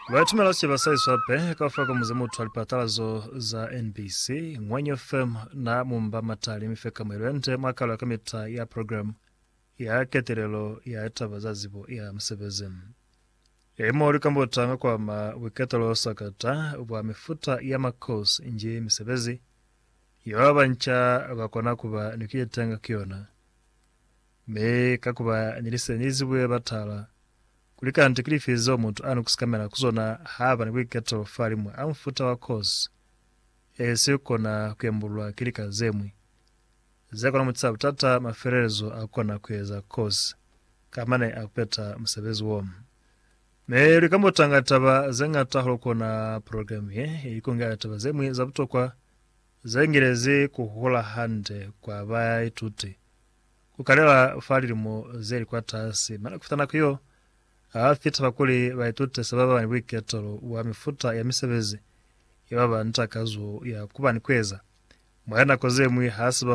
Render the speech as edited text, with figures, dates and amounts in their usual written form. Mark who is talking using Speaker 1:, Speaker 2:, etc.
Speaker 1: Vatumela chivasaiso ape kafaka muzemu twalipatalazo za NBC Ng'wenye FM na mumba matali mifeka mwirente mwakalo ya kamita ya program ya keterelo ya etabazazibo ya Msebezi. Mori kambotanga kwa wiketelo sakata wa mifuta ya makos nji Msebezi yoaba ncha wakona kuba nikietenga kiona. Me kakuba niliseniziwe batala kulika antikilifizo muntu anu kusikamena kuzona haba ni wiketelo farimwe amfuta wa kos kona kuyembulwa kilika zemwi zeko na mutsabu tata maferezo akona kuyeza kos kamane akupeta Msebezi womu. Meri kama utangataba zengata holokona programu ye ikunga taba zemwi zabutokwa zengirezi kuhula hande kwa baya ituti kukalela falirimo zeri kwa tasi mana kufutana kuyo afita bakuli baitute sababa ni wiketolo wa mifuta ya Msebezi yababa ntakazu ya kuba ni kweza mwana kozemwi hasiba